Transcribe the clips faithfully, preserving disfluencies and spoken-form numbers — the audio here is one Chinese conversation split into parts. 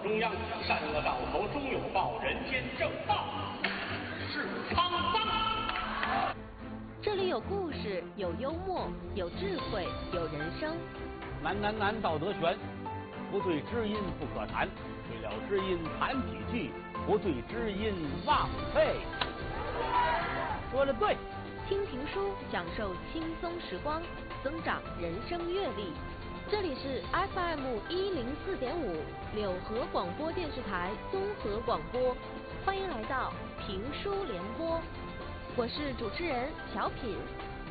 中央，善恶到头终有报，人间正道是沧桑。 这里有故事，有幽默，有智慧，有人生。 难难难，道德悬，不对知音不可谈，对了知音谈几句，不对知音枉费。说的对。 听评书，享受轻松时光，增长人生阅历。这里是 F M 一零四点五柳河广播电视台综合广播，欢迎来到评书联播，我是主持人小品。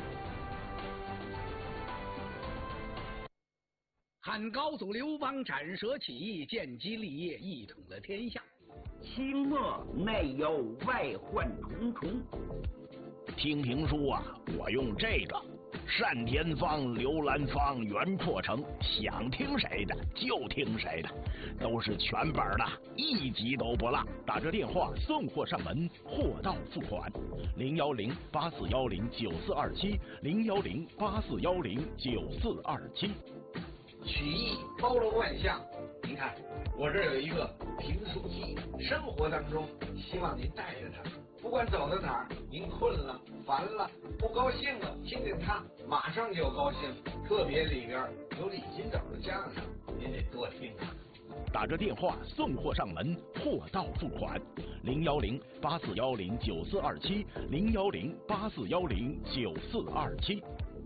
汉高祖刘邦斩蛇起义，建基立业，一统了天下。 清末内忧外患重重。 听评书啊，我用这个单田芳、刘兰芳、袁阔成，想听谁的就听谁的，都是全本的，一集都不落。打这电话送货上门，货到付款。零幺零八四幺零九四二七，零幺零八四幺零九四二七。 曲艺包罗万象，您看我这儿有一个评书机，生活当中希望您带着它。不管走到哪儿，您困了、烦了、不高兴了，听听它，马上就高兴。特别里边有李金斗的相声，您得多听啊。 打着电话送货上门，货到付款。零幺零八四幺零九四二七，零幺零八四幺零九四二七。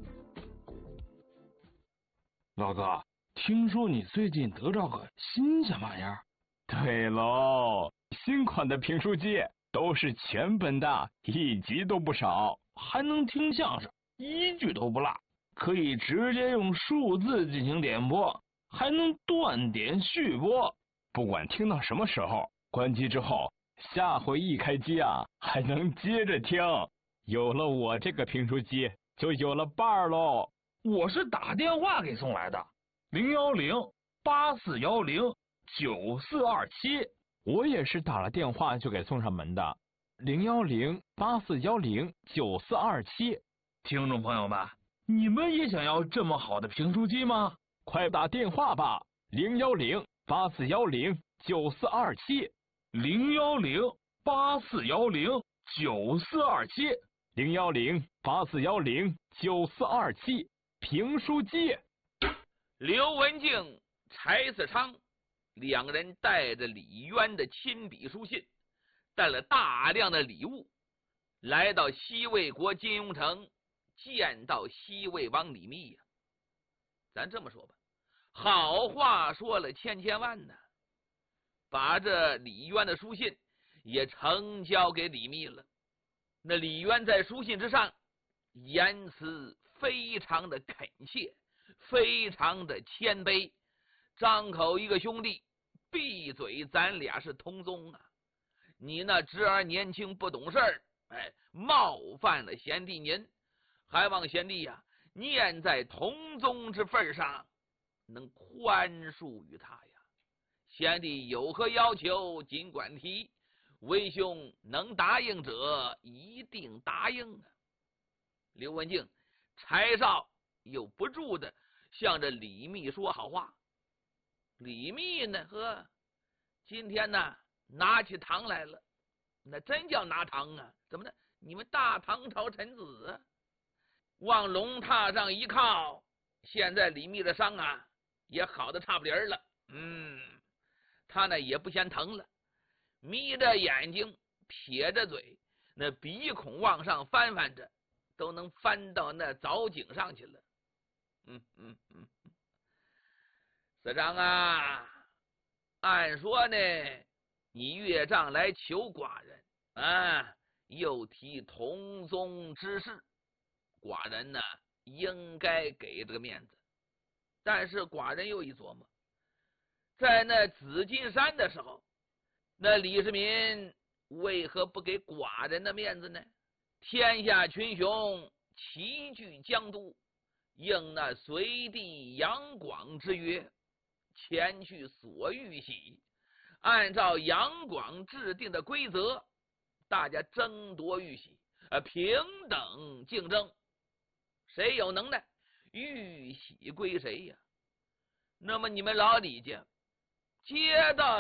老哥，听说你最近得着个新鲜玩意儿？对喽，新款的评书机。都是全本的，一集都不少，还能听相声，一句都不落，可以直接用数字进行点播，还能断点续播。不管听到什么时候，关机之后，下回一开机啊，还能接着听。有了我这个评书机，就有了伴儿喽。我是打电话给送来的，零幺零八四幺零九四二七。我也是打了电话就给送上门的，零幺零八四幺零九四二七。听众朋友们，你们也想要这么好的评书机吗？快打电话吧，零幺零八四幺零九四二七，零幺零八四幺零九四二七，零幺零八四幺零九四二七。评书机。 刘文静、柴四昌。两个人带着李渊的亲笔书信，带了大量的礼物，来到西魏国金庸城，见到西魏王李密呀。咱这么说吧，好话说了千千万呢，把这李渊的书信也呈交给李密了。那李渊在书信之上言辞非常的恳切，非常的谦卑，张口一个兄弟，闭嘴咱俩是同宗啊！你那侄儿年轻不懂事儿，哎，冒犯了贤弟您，还望贤弟呀、啊，念在同宗之份上，能宽恕于他呀。贤弟有何要求，尽管提，为兄能答应者一定答应啊。刘文静、柴少又不住的向着李密说好话。李密呢？呵，今天呢拿起糖来了，那真叫拿糖啊！怎么的？你们大唐朝臣子啊，往龙榻上一靠，现在李密的伤啊也好的差不离儿了。嗯，他呢也不嫌疼了，眯着眼睛，撇着嘴，那鼻孔往上翻翻着，都能翻到那藻井上去了。嗯嗯嗯。四长啊，按说呢，你岳丈来求寡人啊，又提同宗之事，寡人呢应该给这个面子。但是寡人又一琢磨，在那紫金山的时候，那李世民为何不给寡人的面子呢？天下群雄齐聚江都，应那隋帝杨广之约，前去索玉玺，按照杨广制定的规则，大家争夺玉玺，呃，平等竞争，谁有能耐，玉玺归谁呀？那么你们老李家接到